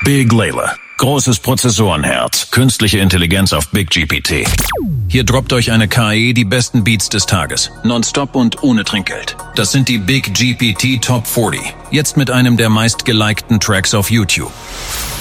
Big Layla. Großes Prozessorenherz, künstliche Intelligenz auf Big GPT. Hier droppt euch eine KI die besten Beats des Tages, nonstop und ohne Trinkgeld. Das sind die Big GPT Top 40, jetzt mit einem der meistgelikten Tracks auf YouTube.